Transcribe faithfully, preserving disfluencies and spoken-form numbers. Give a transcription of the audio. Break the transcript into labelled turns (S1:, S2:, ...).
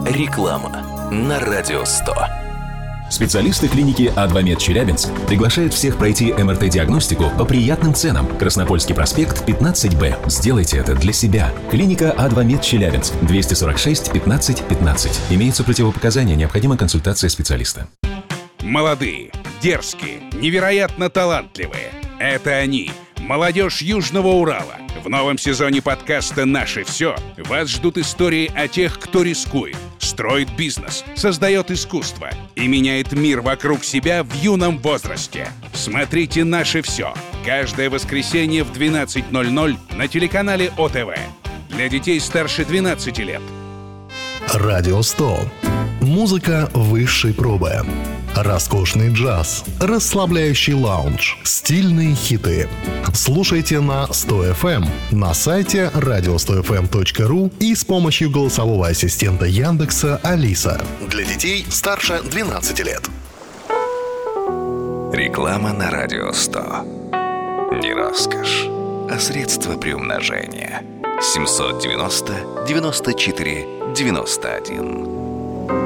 S1: Реклама на Радио сто.
S2: Специалисты клиники А два Мед Челябинск приглашают всех пройти эм эр тэ-диагностику по приятным ценам. Краснопольский проспект, пятнадцать Б. Сделайте это для себя. Клиника А два Мед Челябинск, двести сорок шесть пятнадцать пятнадцать. Имеются противопоказания, необходима консультация специалиста.
S3: Молодые, дерзкие, невероятно талантливые. Это они, молодежь Южного Урала. В новом сезоне подкаста «Наше все» вас ждут истории о тех, кто рискует, строит бизнес, создает искусство и меняет мир вокруг себя в юном возрасте. Смотрите «Наше все» каждое воскресенье в двенадцать ноль ноль на телеканале О Тэ Вэ. Для детей старше двенадцати лет.
S4: Радио сто. Музыка высшей пробы. Роскошный джаз, расслабляющий лаунж, стильные хиты. Слушайте на сто эф эм, на сайте радио сто эф эм точка ру и с помощью голосового ассистента Яндекса Алиса. Для детей старше двенадцати лет.
S1: Реклама на Радио сто. Не роскошь, а средство приумножения. семь девяносто девяносто четыре девяносто один.